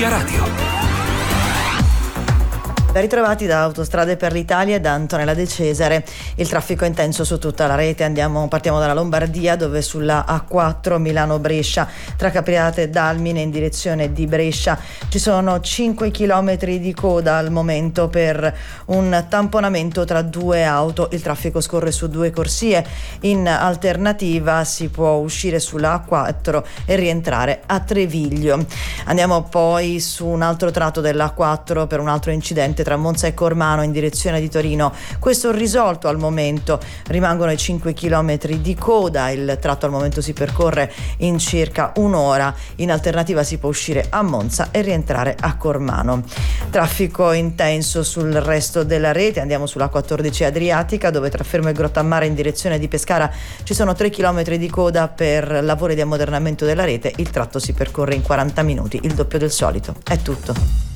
Via Radio. Ben ritrovati da Autostrade per l'Italia e da Antonella De Cesare. Il traffico è intenso su tutta la rete. Partiamo dalla Lombardia, dove sulla A4 Milano-Brescia tra Capriate e Dalmine in direzione di Brescia ci sono 5 chilometri di coda al momento per un tamponamento tra due auto. Il traffico scorre su due corsie. In alternativa si può uscire sulla A4 e rientrare a Treviglio. Andiamo poi su un altro tratto della A4 per un altro incidente tra Monza e Cormano in direzione di Torino. Questo risolto al momento, rimangono i 5 chilometri di coda. Il tratto al momento si percorre in circa un'ora. In alternativa si può uscire a Monza e rientrare a Cormano. Traffico intenso sul resto della rete. Andiamo sulla 14 Adriatica, dove tra Fermo e Grottammare in direzione di Pescara ci sono 3 chilometri di coda per lavori di ammodernamento della rete. Il tratto si percorre in 40 minuti, il doppio del solito. È tutto.